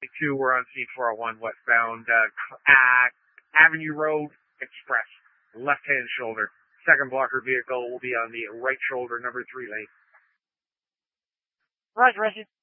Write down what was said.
452, we're on C401 westbound, Avenue Road Express, left-hand shoulder. Second blocker vehicle will be on the right shoulder, number 3 lane. Roger, Reggie.